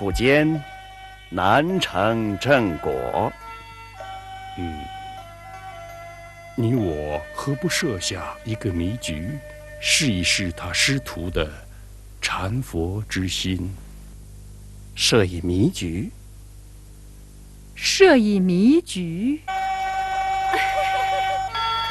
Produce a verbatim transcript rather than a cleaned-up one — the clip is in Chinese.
不坚，难成正果。 嗯，你我何不设下一个迷局，试一试他师徒的禅佛之心？ 设一迷局。 设一迷局。